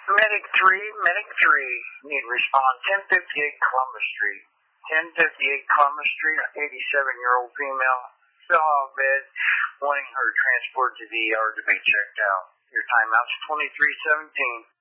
Medic 3, need respond 1058 Columbus Street. 1058 Columbus Street, 87-year-old female, fell out of bed, wanting her transport to the ER to be checked out. Your timeout's 23:17.